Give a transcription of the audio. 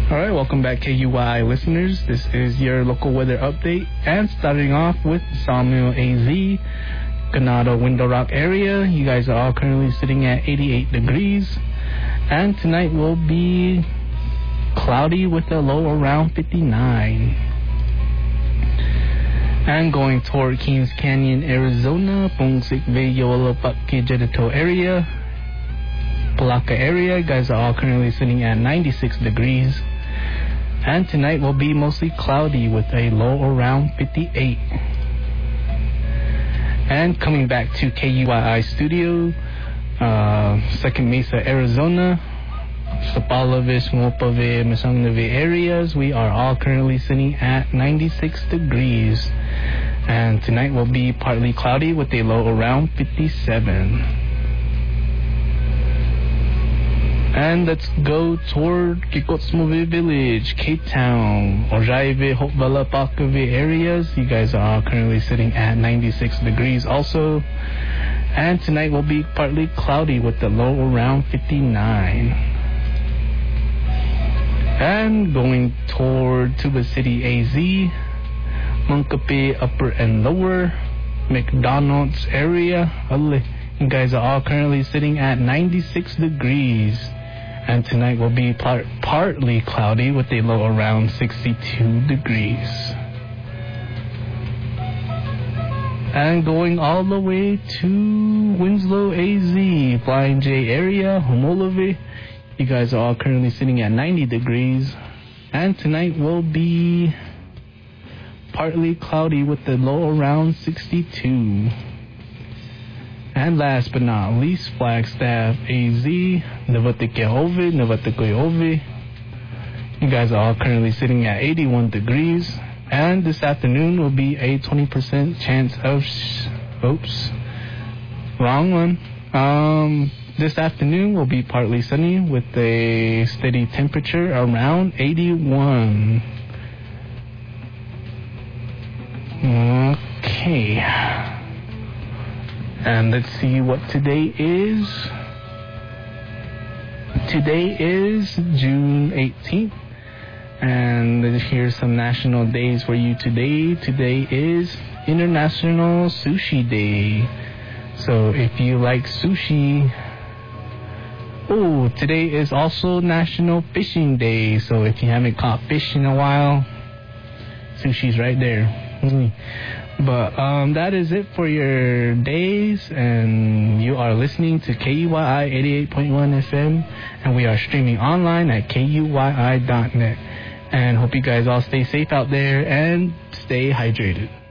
All right, welcome back, KUI listeners. This is your local weather update, and starting off with Sawmill AZ, Ganado Window Rock area. You guys are all currently sitting at 88 degrees, and tonight will be cloudy with a low around 59. And going toward Kings Canyon, Arizona, Pungsik Veyola Pakke Jedito area, Palaka area. You guys are all currently sitting at 96 degrees. And tonight will be mostly cloudy with a low around 58. And coming back to KUII studio, Second Mesa, Arizona, Sapalave, Smopave, Masangave areas, we are all currently sitting at 96 degrees. And tonight will be partly cloudy with a low around 57. And let's go toward Kikotsmove Village, Cape Town, Ojaive, Hopevela, Pakave areas. You guys are all currently sitting at 96 degrees also. And tonight will be partly cloudy with a low around 59. And going toward Tuba City, AZ, Munkape Upper and Lower, McDonald's area. You guys are all currently sitting at 96 degrees. And tonight will be partly cloudy with a low around 62 degrees. And going all the way to Winslow, AZ, Flying J area, Homolove. You guys are all currently sitting at 90 degrees. And tonight will be partly cloudy with a low around 62. And last but not least, Flagstaff, AZ, Navatekeove. You guys are all currently sitting at 81 degrees. And this afternoon will be a 20% chance of... Oops. Wrong one. This afternoon will be partly sunny with a steady temperature around 81. Okay. And let's see what today is. Today is June 18th. And here's some national days for you today. Today is International Sushi Day. So if you like sushi... Oh, today is also National Fishing Day. So if you haven't caught fish in a while, sushi's right there. But that is it for your days, and you are listening to KUII 88.1 FM, and we are streaming online at KUII.net. And hope you guys all stay safe out there and stay hydrated.